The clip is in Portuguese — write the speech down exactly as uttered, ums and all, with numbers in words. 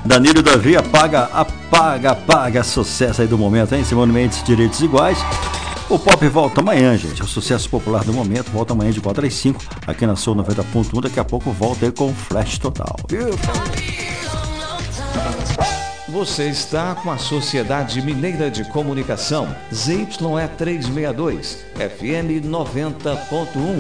Danilo Davi, apaga, apaga, apaga, sucesso aí do momento, hein? Simone Mendes, Direitos Iguais. O Pop volta amanhã, gente. O sucesso popular do momento volta amanhã de quatro às cinco, aqui na Soul noventa ponto um. Daqui a pouco volta aí com Flash Total. Você está com a Sociedade Mineira de Comunicação, Z Y E trezentos e sessenta e dois, F M noventa ponto um.